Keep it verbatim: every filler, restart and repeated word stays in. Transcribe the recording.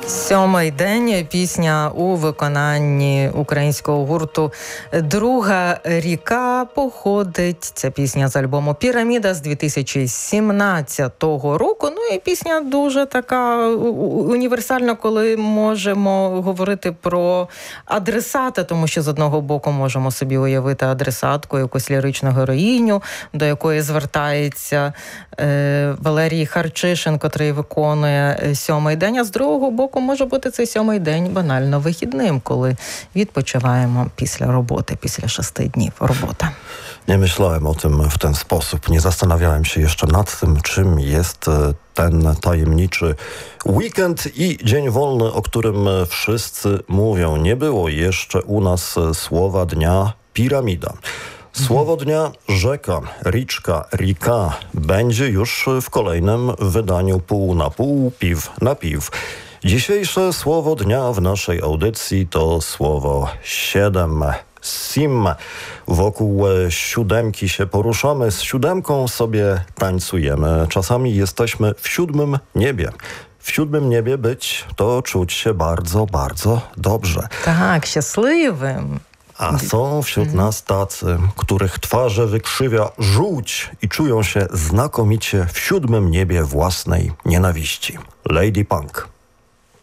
Сьомий день. Пісня у виконанні українського гурту «Друга ріка» походить. Ця пісня з альбому «Піраміда» з дві тисячі сімнадцятого року. Ну і пісня дуже така універсальна, коли можемо говорити про адресата, тому що з одного боку можемо собі уявити адресатку, якусь ліричну героїню, до якої звертається е, Валерій Харчишин, котрий виконує «Сьомий день», а з другого боку може бути цей сьомий день банально вихідним, коли відпочиваємо pісля roboty, pісля шести dni roboty. Nie myślałem o tym w ten sposób. Nie zastanawiałem się jeszcze nad tym, czym jest ten tajemniczy weekend i dzień wolny, o którym wszyscy mówią. Nie było jeszcze u nas słowa dnia piramida. Słowo dnia rzeka, riczka, rika będzie już w kolejnym wydaniu pół na pół, piw na piw. Dzisiejsze słowo dnia w naszej audycji to słowo siedem. Sim. Wokół siódemki się poruszamy, z siódemką sobie tańcujemy. Czasami jesteśmy w siódmym niebie. W siódmym niebie być to czuć się bardzo, bardzo dobrze. Tak, szczęśliwym. A są wśród nas tacy, których twarze wykrzywia żółć i czują się znakomicie w siódmym niebie własnej nienawiści. Lady Punk.